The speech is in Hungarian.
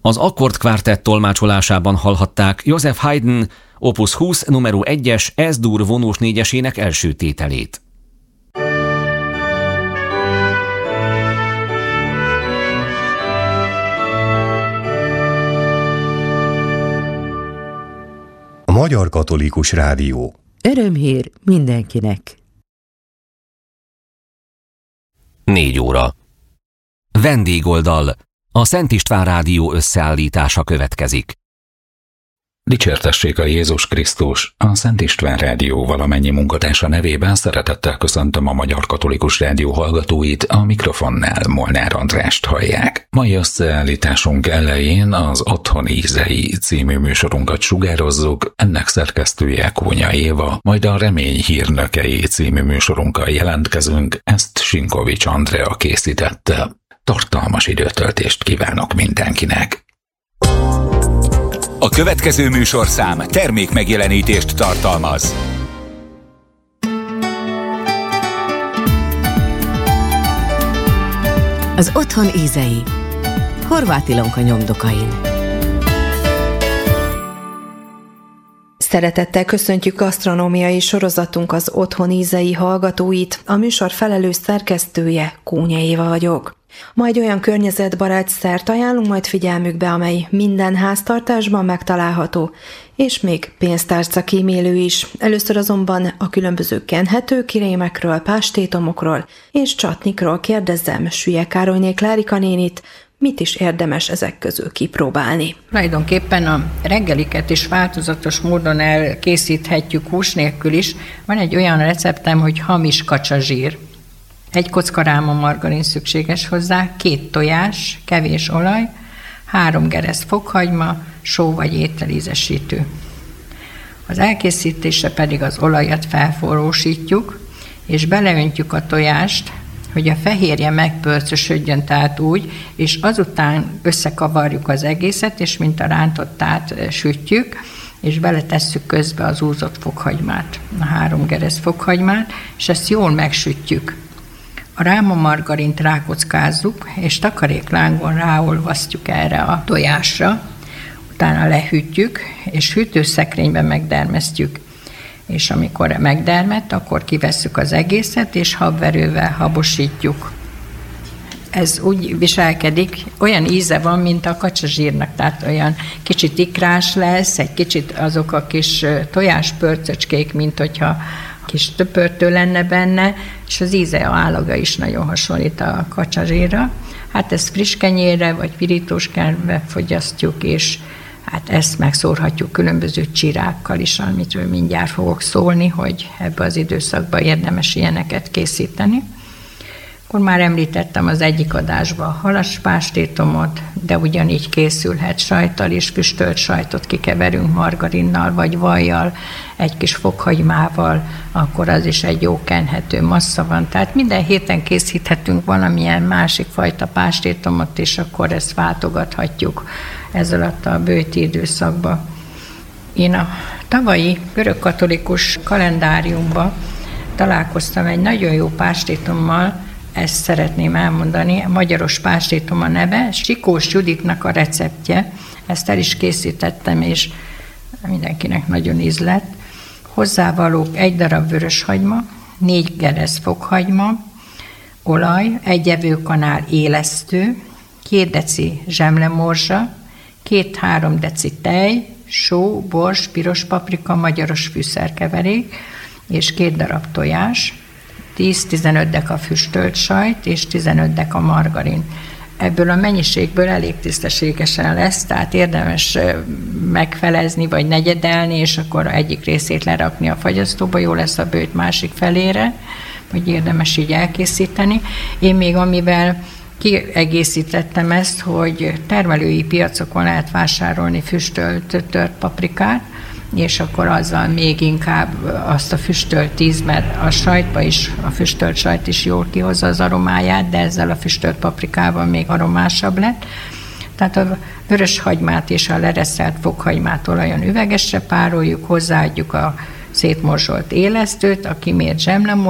Az akkordkvártett tolmácsolásában hallhatták Joseph Haydn Opus 20 numero 1-es S-dur vonós négyesének első tételét. A Magyar Katolikus Rádió. Örömhír mindenkinek. 4 óra. Vendégoldal. A Szent István Rádió összeállítása következik. Dicsértessék a Jézus Krisztus! A Szent István Rádió valamennyi munkatársa nevében szeretettel köszöntöm a Magyar Katolikus Rádió hallgatóit, a mikrofonnál Molnár Andrást hallják. Mai összeállításunk elején az Otthon ízei című műsorunkat sugározzuk, ennek szerkesztője Kónya Éva, majd a Remény hírnökei című műsorunkkal jelentkezünk, ezt Sinkovics Andrea készítette. Tartalmas időtöltést kívánok mindenkinek! A következő műsorszám termékmegjelenítést tartalmaz. Az Otthon ízei. Horváth Ilonka nyomdokain. Szeretettel köszöntjük gasztronómiai sorozatunk az Otthon ízei hallgatóit, a műsor felelős szerkesztője, Kónya Éva vagyok. Ma egy olyan környezetbarát szert ajánlunk majd figyelmükbe, amely minden háztartásban megtalálható, és még pénztárca kímélő is. Először azonban a különböző kenhető krémekről, pástétomokról és csatnikról kérdezzem Süllyek Károlyné Klárika nénit, mit is érdemes ezek közül kipróbálni. Tulajdonképpen a reggeliket is változatos módon elkészíthetjük hús nélkül is. Van egy olyan receptem, hogy hamis kacsazsír. 1 kocka ráma margarin szükséges hozzá, 2 tojás, kevés olaj, 3 geresz fokhagyma, só vagy ételízesítő. Az elkészítése pedig az olajat felforrósítjuk, és beleöntjük a tojást, hogy a fehérje megpörcösödjön, tehát úgy, és azután összekavarjuk az egészet, és mint a rántottát sütjük, és beletesszük közbe az úzott fokhagymát, a 3 geresz fokhagymát, és ezt jól megsütjük. A rámamargarint rákockázzuk, és takaréklángon ráolvasztjuk erre a tojásra, utána lehűtjük, és hűtőszekrényben megdermesztjük. És amikor megdermett, akkor kivesszük az egészet, és habverővel habosítjuk. Ez úgy viselkedik, olyan íze van, mint a kacsazsírnak, tehát olyan kicsit ikrás lesz, egy kicsit azok a kis tojáspörcöcskék, mint hogyha kis töpörtő lenne benne, és az íze, a állaga is nagyon hasonlít a kacsazsírra. Hát ezt friss kenyérre vagy pirítós kenyérbe fogyasztjuk, és hát ezt megszórhatjuk különböző csirákkal is, amitről mindjárt fogok szólni, hogy ebbe az időszakban érdemes ilyeneket készíteni. Akkor már említettem az egyik adásban a halaspástétomot, de ugyanígy készülhet sajttal is, füstölt sajtot kikeverünk margarinnal vagy vajjal, egy kis fokhagymával, akkor az is egy jó kenhető massza van. Tehát minden héten készíthetünk valamilyen másik fajta pástétomot, és akkor ezt váltogathatjuk ez alatt a bőti időszakban. Én a tavalyi görögkatolikus kalendáriumban találkoztam egy nagyon jó pástétommal, ezt szeretném elmondani, a magyaros pástétom a neve, Sikós Juditnak a receptje, ezt el is készítettem, és mindenkinek nagyon ízlett. Hozzávalók 1 darab vöröshagyma, 4 geresz fokhagyma, olaj, 1 evőkanál élesztő, 2 deci zsemlemorzsa, 2-3 deci tej, só, bors, piros paprika, magyaros fűszerkeverék, és 2 darab tojás, 10-15 deka füstölt sajt, és 15 deka margarin. Ebből a mennyiségből elég tisztességesen lesz, tehát érdemes megfelezni, vagy negyedelni, és akkor egyik részét lerakni a fagyasztóba, jó lesz a bőt másik felére, hogy érdemes így elkészíteni. Én még amivel kiegészítettem ezt, hogy termelői piacokon lehet vásárolni füstölt tört paprikát, és akkor azzal még inkább azt a füstölt íz, mert a sajtba is, a füstölt sajt is jól kihozza az aromáját, de ezzel a füstölt paprikával még aromásabb lett. Tehát a vörös hagymát és a lereszelt fokhagymát olajon üvegesre pároljuk, hozzáadjuk a szétmorzsolt élesztőt, a kimért zsemlemort,